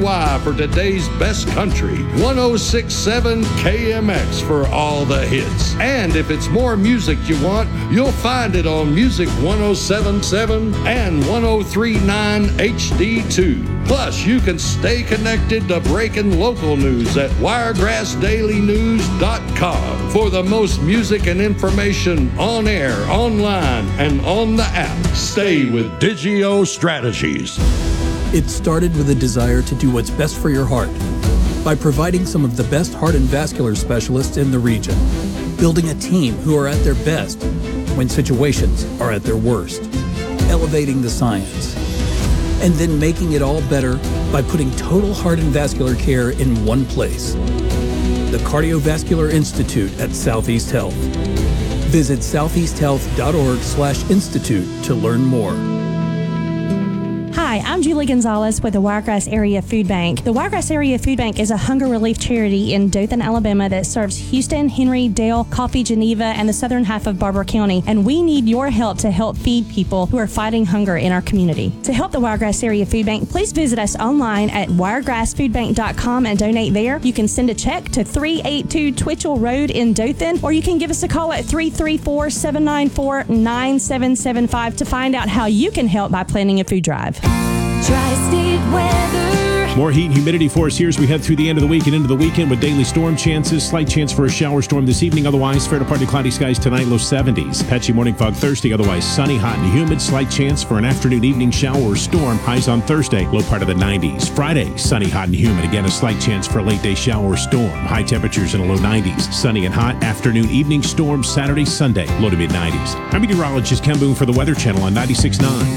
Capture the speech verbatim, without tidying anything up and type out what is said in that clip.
Y for today's best country. ten sixty-seven K M X for all the hits. And if it's more music you want, you'll find it on Music ten seventy-seven and ten thirty-nine H D two. Plus, you can stay connected to breaking local news at wiregrass daily news dot com for the most music and information on air, online, and on the app. Stay with Digio Strategies. It started with a desire to do what's best for your heart by providing some of the best heart and vascular specialists in the region, building a team who are at their best when situations are at their worst, elevating the science, and then making it all better by putting total heart and vascular care in one place. The Cardiovascular Institute at Southeast Health. Visit southeast health dot org slash institute to learn more. Hi, I'm Julie Gonzalez with the Wiregrass Area Food Bank. The Wiregrass Area Food Bank is a hunger relief charity in Dothan, Alabama that serves Houston, Henry, Dale, Coffee, Geneva, and the southern half of Barber County. And we need your help to help feed people who are fighting hunger in our community. To help the Wiregrass Area Food Bank, please visit us online at wiregrass food bank dot com and donate there. You can send a check to three eighty-two Twitchell Road in Dothan, or you can give us a call at three three four, seven nine four, nine seven seven five to find out how you can help by planning a food drive. Tri-State weather. More heat and humidity for us here as we head through the end of the week and into the weekend with daily storm chances. Slight chance for a shower storm this evening. Otherwise, fair to partly cloudy skies tonight, low seventies. Patchy morning fog Thursday. Otherwise, sunny, hot, and humid. Slight chance for an afternoon, evening shower or storm. Highs on Thursday, low part of the nineties. Friday, sunny, hot, and humid. Again, a slight chance for a late day shower or storm. High temperatures in the low nineties. Sunny and hot. Afternoon, evening storm Saturday, Sunday, low to mid nineties. I'm meteorologist Ken Boone for the Weather Channel on ninety-six point nine.